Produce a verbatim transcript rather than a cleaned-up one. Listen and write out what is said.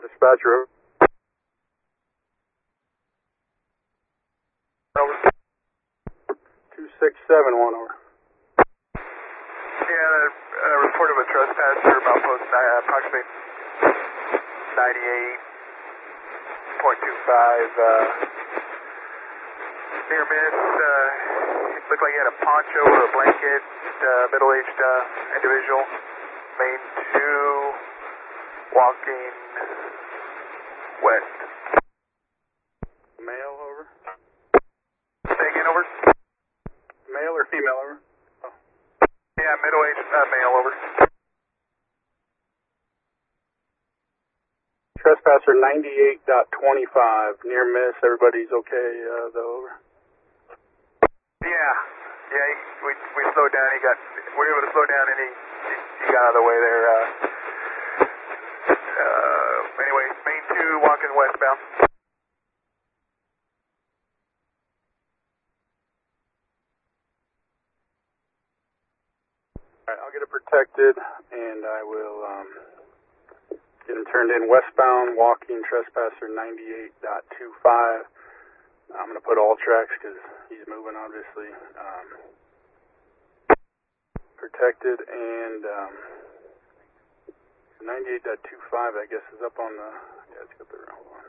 Dispatcher. Over. two six seven one over. Yeah, uh, report of a trespasser about post uh, approximate ninety-eight point two five. Uh, near miss, uh, looked like he had a poncho or a blanket, uh, middle-aged uh, individual. Main two, walking west. Male over. Say again, over. Male or female over? Oh. Yeah, middle-aged uh, male, over. Trespasser ninety-eight point two five, near miss, everybody's okay, uh, though, over. Yeah, yeah, he, we, we slowed down, he got, we were able to slow down and he, he, he got out of the way there. Uh, uh, anyway, main two, walking westbound. Alright, I'll get it protected, and I will, um, get him turned in westbound, walking trespasser ninety-eight point two five. I'm going to put all tracks because he's moving, obviously. Um, protected, and um, ninety-eight point two five, I guess, is up on the, yeah, it's got the wrong one.